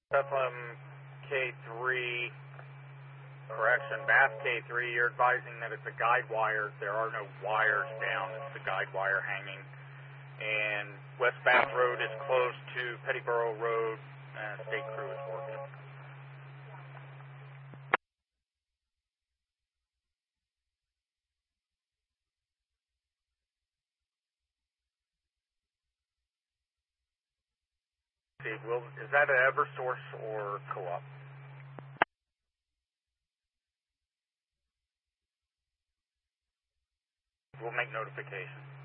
Bethlehem K3, correction, Bath K3, you're advising that it's a guide wire. There are no wires down. It's the guide wire hanging. And West Bath Road is closed to Pettiborough Road. State crew is working. Is that an Eversource or Co-op? We'll make notification.